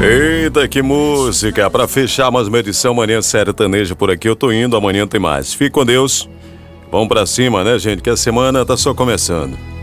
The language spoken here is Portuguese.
Eita, que música! Pra fechar mais uma edição Manhã Sertaneja por aqui, eu tô indo, amanhã tem mais. Fique com Deus. Vamos pra cima, né, gente? Que a semana tá só começando.